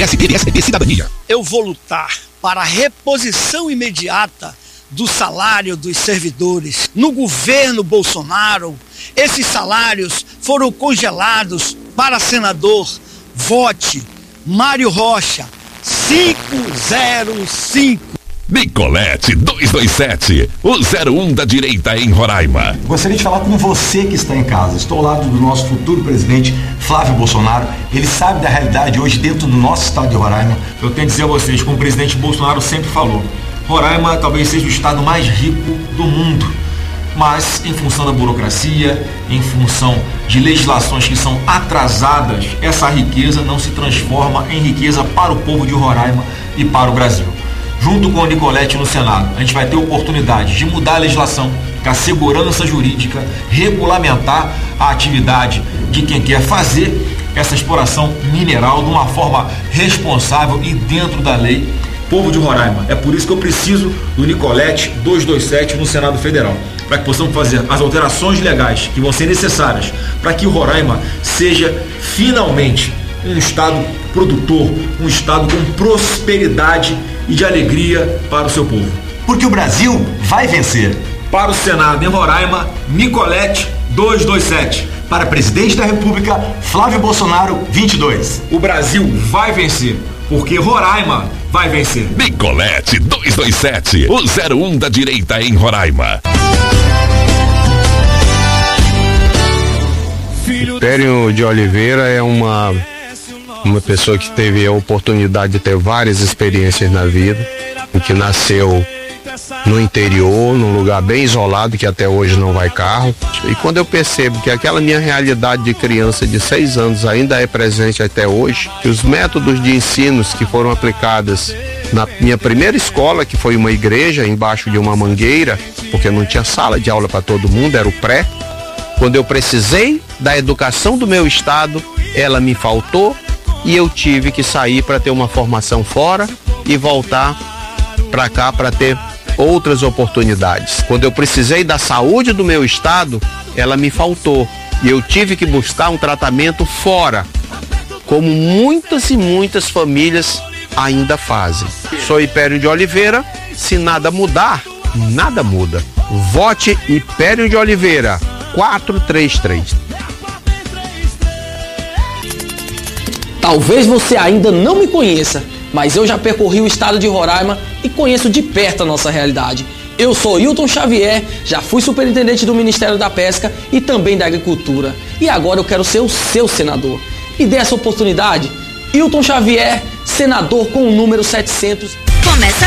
PSDB Cidadania. Eu vou lutar para a reposição imediata do salário dos servidores. No governo Bolsonaro, esses salários foram congelados. Para senador, vote Mário Rocha, 505. Nicolete 227, o 01 da direita em Roraima. Gostaria de falar com você que está em casa. Estou ao lado do nosso futuro presidente, Flávio Bolsonaro. Ele sabe da realidade hoje dentro do nosso estado de Roraima. Eu tenho que dizer a vocês, como o presidente Bolsonaro sempre falou, Roraima talvez seja o estado mais rico do mundo. Mas em função da burocracia, em função de legislações que são atrasadas, essa riqueza não se transforma em riqueza para o povo de Roraima e para o Brasil. Junto com a Nicolete no Senado, a gente vai ter oportunidade de mudar a legislação, com a segurança jurídica, regulamentar a atividade de quem quer fazer essa exploração mineral de uma forma responsável e dentro da lei. Povo de Roraima, é por isso que eu preciso do Nicolete 227 no Senado Federal, para que possamos fazer as alterações legais que vão ser necessárias para que o Roraima seja finalmente um estado produtor, um estado com prosperidade e de alegria para o seu povo. Porque o Brasil vai vencer. Para o Senado em Roraima, Nicolete 227. Para presidente da República, Flávio Bolsonaro 22. O Brasil vai vencer, porque Roraima vai vencer. Nicolete 227, o 01 da direita em Roraima. Pério de Oliveira é uma pessoa que teve a oportunidade de ter várias experiências na vida, que nasceu no interior, num lugar bem isolado, que até hoje não vai carro. E quando eu percebo que aquela minha realidade de criança de 6 anos ainda é presente até hoje, que os métodos de ensinos que foram aplicados na minha primeira escola, que foi uma igreja embaixo de uma mangueira, porque não tinha sala de aula para todo mundo, era o pré. Quando eu precisei da educação do meu estado, ela me faltou e eu tive que sair para ter uma formação fora e voltar para cá para ter outras oportunidades. Quando eu precisei da saúde do meu estado, ela me faltou e eu tive que buscar um tratamento fora, como muitas e muitas famílias ainda fazem. Sou Hipério de Oliveira, se nada mudar, nada muda. Vote Hipério de Oliveira, 433. Talvez você ainda não me conheça, mas eu já percorri o estado de Roraima e conheço de perto a nossa realidade. Eu sou Hilton Xavier, já fui superintendente do Ministério da Pesca e também da Agricultura. E agora eu quero ser o seu senador. Me dê essa oportunidade. Hilton Xavier, senador com o número 700. Começa